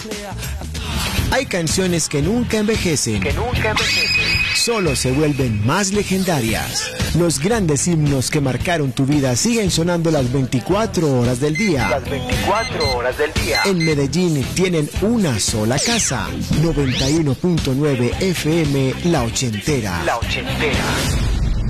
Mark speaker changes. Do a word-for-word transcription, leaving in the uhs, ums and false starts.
Speaker 1: Hay canciones que nunca envejecen,
Speaker 2: que nunca envejecen,
Speaker 1: solo se vuelven más legendarias. Los grandes himnos que marcaron tu vida siguen sonando las veinticuatro horas del día.
Speaker 2: Las veinticuatro horas del día.
Speaker 1: En Medellín tienen una sola casa. noventa y uno punto nueve F M La Ochentera.
Speaker 2: La Ochentera.